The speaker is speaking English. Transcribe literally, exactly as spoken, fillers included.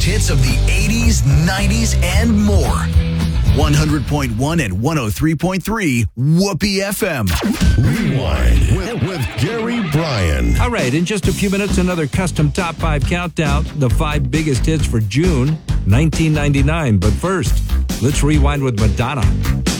greatest hits of the eighties, nineties, and more. one hundred point one and one oh three point three Whoopee F M. Rewind with, with Gary Bryan. All right, in just a few minutes, another custom top five countdown. The five biggest hits for June nineteen ninety-nine. But first, let's rewind with Madonna.